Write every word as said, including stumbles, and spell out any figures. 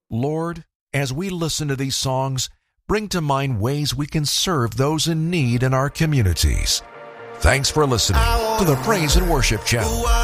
Lord, as we listen to these songs, bring to mind ways we can serve those in need in our communities. Thanks for listening to the Praise and Worship Channel.